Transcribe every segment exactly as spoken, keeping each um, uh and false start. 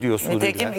diyor Suriyeliler. Nitekim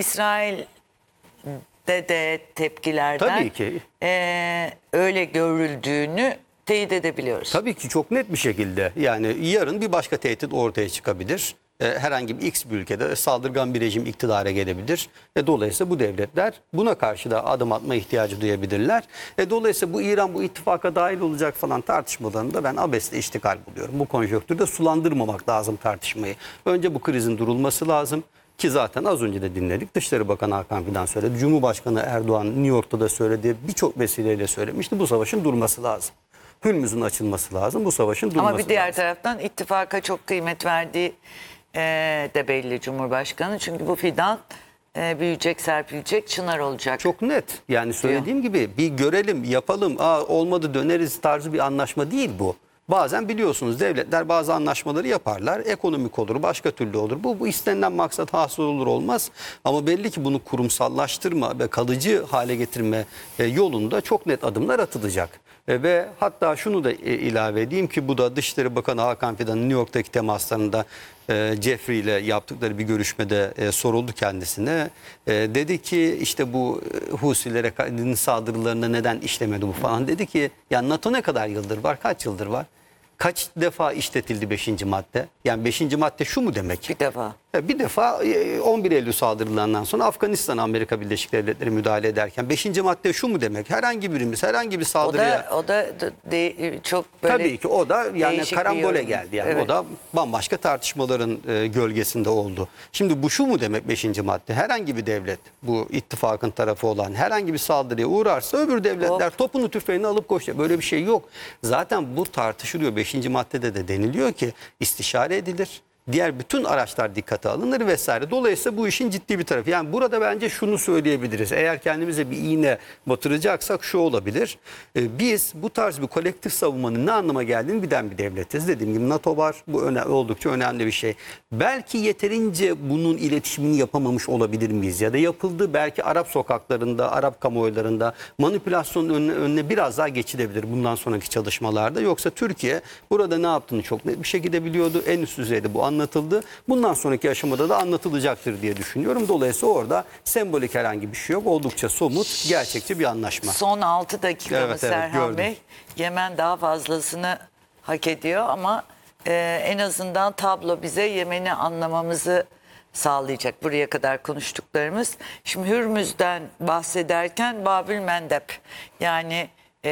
İsrail'de de tepkilerden Tabii ki. E, öyle görüldüğünü teyit edebiliyoruz. Tabii ki çok net bir şekilde. Yani yarın bir başka tehdit ortaya çıkabilir. Herhangi bir X bir ülkede saldırgan bir rejim iktidara gelebilir. E, dolayısıyla bu devletler buna karşı da adım atma ihtiyacı duyabilirler. E, dolayısıyla bu İran bu ittifaka dahil olacak falan tartışmalarında ben abesle iştikal buluyorum. Bu konjonktürde sulandırmamak lazım tartışmayı. Önce bu krizin durulması lazım. Ki zaten az önce de dinledik. Dışişleri Bakanı Hakan Fidan söyledi. Cumhurbaşkanı Erdoğan New York'ta da söyledi. Birçok vesileyle söylemişti. Bu savaşın durması lazım. Hürmüz'ün açılması lazım. Bu savaşın durması lazım. Ama bir diğer lazım. taraftan ittifaka çok kıymet verdiği e, de belli Cumhurbaşkanı. Çünkü bu fidan e, büyüyecek, serpilecek, çınar olacak. Çok net. Yani söylediğim diyor. gibi bir görelim, yapalım, aa, olmadı döneriz tarzı bir anlaşma değil bu. Bazen biliyorsunuz devletler bazı anlaşmaları yaparlar. Ekonomik olur, başka türlü olur. Bu, bu istenilen maksat hasıl olur olmaz. Ama belli ki bunu kurumsallaştırma ve kalıcı hale getirme e, yolunda çok net adımlar atılacak. E, ve hatta şunu da e, ilave edeyim ki bu da Dışişleri Bakanı Hakan Fidan'ın New York'taki temaslarında e, Jeffrey ile yaptıkları bir görüşmede e, soruldu kendisine. E, dedi ki işte bu e, Husilere saldırılarına neden işlemedi bu falan. Dedi ki ya NATO ne kadar yıldır var? Kaç yıldır var? Kaç defa işletildi beşinci madde? Yani beşinci madde şu mu demek? Bir defa. Bir defa on bir Eylül saldırılarından sonra Afganistan Amerika Birleşik Devletleri müdahale ederken beşinci madde şu mu demek? Herhangi birimiz herhangi bir saldırıya. O da, o da de, çok böyle. Tabii ki o da yani karambole bir geldi. Yani evet. o da bambaşka tartışmaların e, gölgesinde oldu. Şimdi bu şu mu demek beşinci madde? Herhangi bir devlet bu ittifakın tarafı olan herhangi bir saldırıya uğrarsa öbür devletler Hop. topunu tüfeğini alıp koşuyor. Böyle bir şey yok. Zaten bu tartışılıyor. beşinci maddede de deniliyor ki istişare edilir. Diğer bütün araçlar dikkate alınır vesaire. Dolayısıyla bu işin ciddi bir tarafı. Yani burada bence şunu söyleyebiliriz. Eğer kendimize bir iğne batıracaksak şu olabilir. Ee, biz bu tarz bir kolektif savunmanın ne anlama geldiğini bilen bir devletiz. Dediğim gibi NATO var. Bu öne, oldukça önemli bir şey. Belki yeterince bunun iletişimini yapamamış olabilir miyiz? Ya da yapıldı belki Arap sokaklarında, Arap kamuoylarında manipülasyonun önüne, önüne biraz daha geçilebilir bundan sonraki çalışmalarda. Yoksa Türkiye burada ne yaptığını çok net bir şekilde biliyordu. En üst düzeyde bu anlatıldı. Bundan sonraki aşamada da anlatılacaktır diye düşünüyorum. Dolayısıyla orada sembolik herhangi bir şey yok. Oldukça somut, gerçekçi bir anlaşma. Son altı dakika evet, Serhan evet, Bey. Yemen daha fazlasını hak ediyor ama e, en azından tablo bize Yemen'i anlamamızı sağlayacak. Buraya kadar konuştuklarımız. Şimdi Hürmüz'den bahsederken Babül Mendeb, yani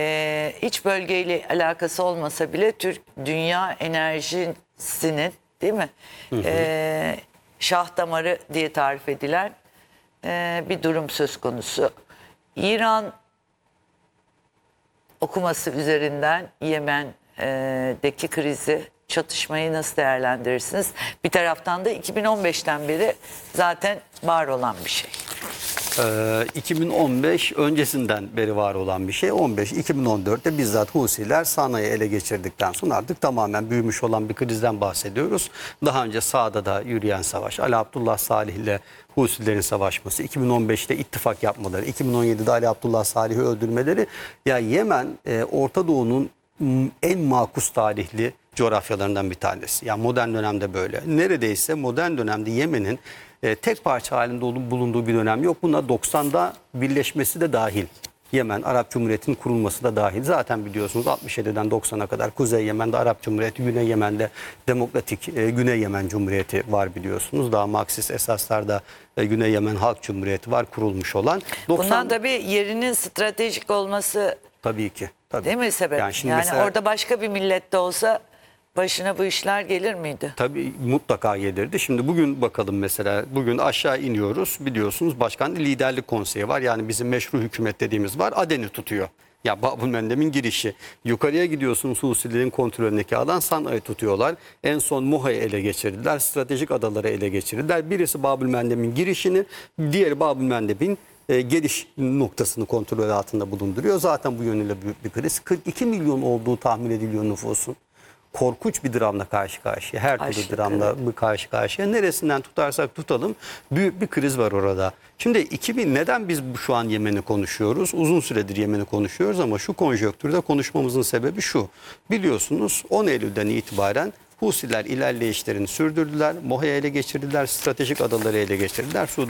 e, iç bölgeyle alakası olmasa bile Türk dünya enerjisinin, değil mi? Hı hı. Ee, şah damarı diye tarif edilen e, bir durum söz konusu. İran okuması üzerinden Yemen'deki krizi, çatışmayı nasıl değerlendirirsiniz? Bir taraftan da iki bin on beşten beri zaten var olan bir şey. Ee, iki bin on beş öncesinden beri var olan bir şey. on beş iki bin on dörtte bizzat Husiler Sana'yı ele geçirdikten sonra artık tamamen büyümüş olan bir krizden bahsediyoruz. Daha önce sağda da yürüyen savaş, Ali Abdullah Salih ile Husilerin savaşması, iki bin on beşte ittifak yapmaları, iki bin on yedide Ali Abdullah Salih'i öldürmeleri. Ya Yemen e, Orta Doğu'nun en makus tarihli coğrafyalarından bir tanesi. Yani modern dönemde böyle. Neredeyse modern dönemde Yemen'in e, tek parça halinde bulunduğu bir dönem yok. Buna doksanda birleşmesi de dahil. Yemen Arap Cumhuriyeti'nin kurulması da dahil. Zaten biliyorsunuz altmış yediden doksana kadar Kuzey Yemen'de Arap Cumhuriyeti, Güney Yemen'de Demokratik e, Güney Yemen Cumhuriyeti var biliyorsunuz. Daha Marksist esaslarda e, Güney Yemen Halk Cumhuriyeti var kurulmuş olan. doksan... Bundan tabii yerinin stratejik olması tabii ki. Tabii. Değil mi sebep? Yani, yani mesela... orada başka bir millette olsa başına bu işler gelir miydi? Tabii mutlaka gelirdi. Şimdi bugün bakalım mesela. Bugün aşağı iniyoruz. Biliyorsunuz Başkan Liderlik Konseyi var. Yani bizim meşru hükümet dediğimiz var. Aden'i tutuyor. Ya Babül Mendeb'in girişi. Yukarıya gidiyorsunuz, Husilerin kontrolündeki alan Sana'yı tutuyorlar. En son Muha'yı ele geçirdiler. Stratejik adaları ele geçirdiler. Birisi Babül Mendeb'in girişini, diğeri Babül Mendeb'in E, geliş noktasını kontrol altında bulunduruyor. Zaten bu yönüyle büyük bir kriz. kırk iki milyon olduğu tahmin ediliyor nüfusun. Korkunç bir dramla karşı karşıya. Her türlü Aşırı dramla evet. karşı karşıya. Neresinden tutarsak tutalım büyük bir kriz var orada. Şimdi iki bin neden biz şu an Yemen'i konuşuyoruz? Uzun süredir Yemen'i konuşuyoruz ama şu konjonktürde konuşmamızın sebebi şu. Biliyorsunuz on Eylül'den itibaren Husiler ilerleyişlerini sürdürdüler. Mohya'yı ele geçirdiler. Stratejik adaları ele geçirdiler. Suudi